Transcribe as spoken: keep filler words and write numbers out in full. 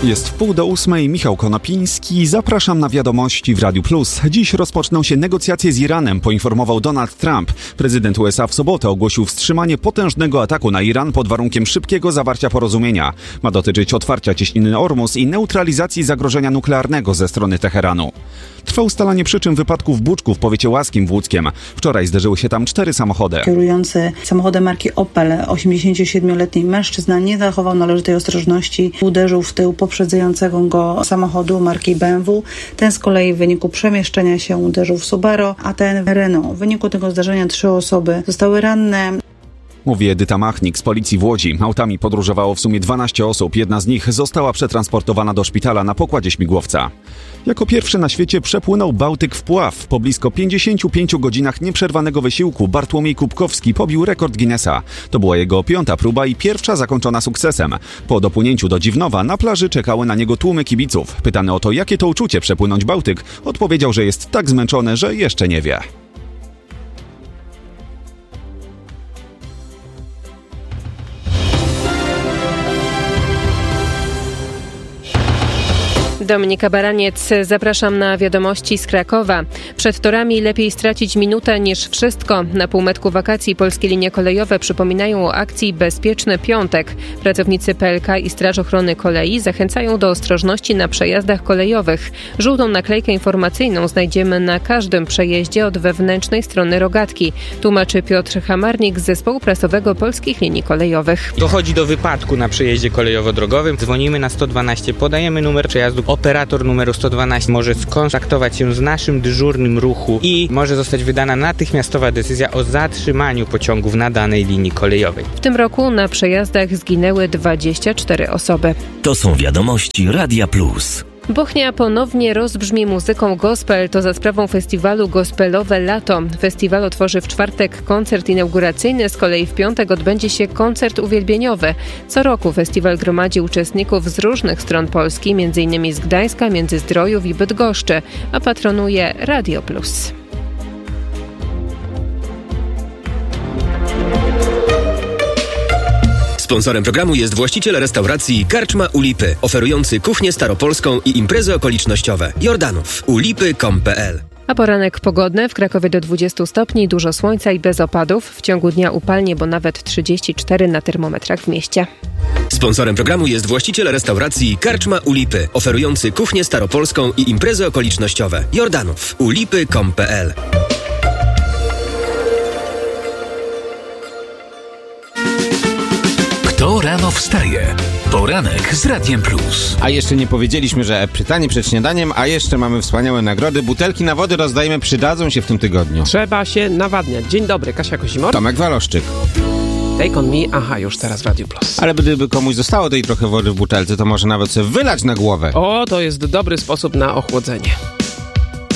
Jest wpół do ósmej, Michał Konopiński. Zapraszam na Wiadomości w Radiu Plus. Dziś rozpoczną się negocjacje z Iranem, poinformował Donald Trump. Prezydent U S A w sobotę ogłosił wstrzymanie potężnego ataku na Iran pod warunkiem szybkiego zawarcia porozumienia. Ma dotyczyć otwarcia cieśniny Ormus i neutralizacji zagrożenia nuklearnego ze strony Teheranu. Trwa ustalanie przyczyn wypadku w Buczku w powiecie łaskim w Łódzkiem. Wczoraj zderzyły się tam cztery samochody. Kierujący samochodem marki Opel, osiemdziesięciosiedmioletni mężczyzna, nie zachował należytej ostrożności. Uderzył w tył poprzedzającego go samochodu marki B M W. Ten z kolei w wyniku przemieszczenia się uderzył w Subaru, a ten w Renault. W wyniku tego zdarzenia trzy osoby zostały ranne. Mówi Edyta Machnik z policji w Łodzi. Autami podróżowało w sumie dwanaście osób. Jedna z nich została przetransportowana do szpitala na pokładzie śmigłowca. Jako pierwszy na świecie przepłynął Bałtyk w pław. Po blisko pięćdziesięciu pięciu godzinach nieprzerwanego wysiłku Bartłomiej Kubkowski pobił rekord Guinnessa. To była jego piąta próba i pierwsza zakończona sukcesem. Po dopłynięciu do Dziwnowa na plaży czekały na niego tłumy kibiców. Pytany o to, jakie to uczucie przepłynąć Bałtyk, odpowiedział, że jest tak zmęczony, że jeszcze nie wie. Dominika Baraniec, zapraszam na Wiadomości z Krakowa. Przed torami lepiej stracić minutę niż wszystko. Na półmetku wakacji Polskie Linie Kolejowe przypominają o akcji Bezpieczny Piątek. Pracownicy P L K i Straż Ochrony Kolei zachęcają do ostrożności na przejazdach kolejowych. Żółtą naklejkę informacyjną znajdziemy na każdym przejeździe od wewnętrznej strony rogatki. Tłumaczy Piotr Hamarnik z Zespołu Prasowego Polskich Linii Kolejowych. Dochodzi do wypadku na przejeździe kolejowo-drogowym. Dzwonimy na sto dwanaście, podajemy numer przejazdu. Operator numeru sto dwanaście może skontaktować się z naszym dyżurnym ruchu i może zostać wydana natychmiastowa decyzja o zatrzymaniu pociągów na danej linii kolejowej. W tym roku na przejazdach zginęły dwadzieścia cztery osoby. To są Wiadomości Radia Plus. Bochnia ponownie rozbrzmi muzyką gospel. To za sprawą festiwalu Gospelowe Lato. Festiwal otworzy w czwartek koncert inauguracyjny, z kolei w piątek odbędzie się koncert uwielbieniowy. Co roku festiwal gromadzi uczestników z różnych stron Polski, m.in. z Gdańska, Międzyzdrojów i Bydgoszczy, a patronuje Radio Plus. Sponsorem programu jest właściciel restauracji Karczma u Lipy, oferujący kuchnię staropolską i imprezy okolicznościowe. Jordanów. u lipy kropka com kropka p l. A poranek pogodny, w Krakowie do dwudziestu stopni, dużo słońca i bez opadów. W ciągu dnia upalnie, bo nawet trzydzieści cztery na termometrach w mieście. Sponsorem programu jest właściciel restauracji Karczma u Lipy, oferujący kuchnię staropolską i imprezy okolicznościowe. Jordanów. u lipy kropka com kropka p l. Kto rano wstaje? Poranek z Radiem Plus. A jeszcze nie powiedzieliśmy, że pytanie przed śniadaniem, a jeszcze mamy wspaniałe nagrody. Butelki na wodę rozdajemy, przydadzą się w tym tygodniu. Trzeba się nawadniać. Dzień dobry, Kasia Kozimor. Tomek Waloszczyk. Take on me, aha, już teraz w Radiu Plus. Ale gdyby komuś zostało tej trochę wody w butelce, to może nawet sobie wylać na głowę. O, to jest dobry sposób na ochłodzenie.